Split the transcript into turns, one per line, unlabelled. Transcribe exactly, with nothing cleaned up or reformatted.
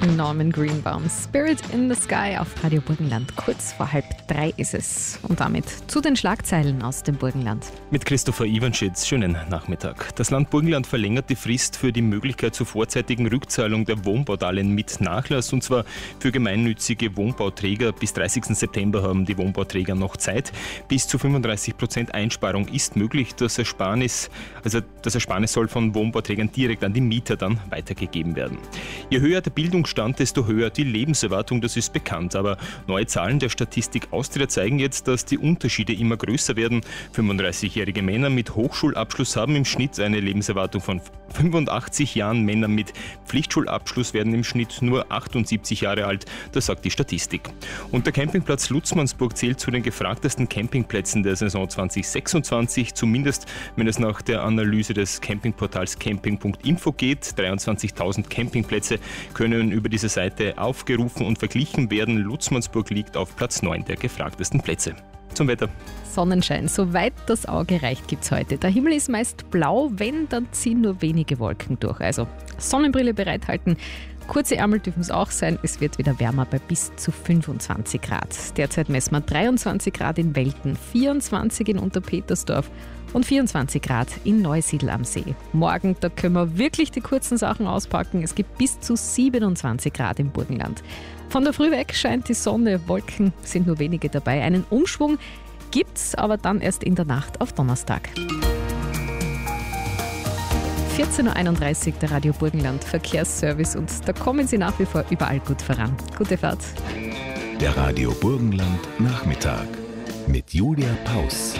Norman Greenbaum. Spirit in the Sky auf Radio Burgenland. Kurz vor halb drei ist es. Und damit zu den Schlagzeilen aus dem Burgenland.
Mit Christopher Iwanschitz, schönen Nachmittag. Das Land Burgenland verlängert die Frist für die Möglichkeit zur vorzeitigen Rückzahlung der Wohnbaudarlehen mit Nachlass, und zwar für gemeinnützige Wohnbauträger. Bis dreißigsten September haben die Wohnbauträger noch Zeit. Bis zu fünfunddreißig Prozent Einsparung ist möglich. Das Ersparnis, also das Ersparnis soll von Wohnbauträgern direkt an die Mieter dann weitergegeben werden. Je höher der Bildungsstand, desto höher die Lebenserwartung, das ist bekannt. Aber neue Zahlen der Statistik Austria zeigen jetzt, dass die Unterschiede immer größer werden. fünfunddreißigjährige Männer mit Hochschulabschluss haben im Schnitt eine Lebenserwartung von fünfundachtzig Jahren. Männer mit Pflichtschulabschluss werden im Schnitt nur achtundsiebzig Jahre alt. Das sagt die Statistik. Und der Campingplatz Lutzmannsburg zählt zu den gefragtesten Campingplätzen der Saison zwanzig sechsundzwanzig, zumindest wenn es nach der Analyse des Campingportals camping punkt info geht. dreiundzwanzigtausend Campingplätze können über diese Seite aufgerufen und verglichen werden. Lutzmannsburg liegt auf Platz neun der gefragtesten Plätze. Zum Wetter.
Sonnenschein, soweit das Auge reicht, gibt's heute. Der Himmel ist meist blau, wenn, dann ziehen nur wenige Wolken durch. Also Sonnenbrille bereithalten. Kurze Ärmel dürfen es auch sein. Es wird wieder wärmer bei bis zu fünfundzwanzig Grad. Derzeit messen wir dreiundzwanzig Grad in Welten, vierundzwanzig in Unterpetersdorf und vierundzwanzig Grad in Neusiedl am See. Morgen, da können wir wirklich die kurzen Sachen auspacken. Es gibt bis zu siebenundzwanzig Grad im Burgenland. Von der Früh weg scheint die Sonne, Wolken sind nur wenige dabei. Einen Umschwung gibt's aber dann erst in der Nacht auf Donnerstag. vierzehn Uhr einunddreißig, der Radio Burgenland Verkehrsservice, und da kommen Sie nach wie vor überall gut voran. Gute Fahrt.
Der Radio Burgenland Nachmittag mit Julia Paus.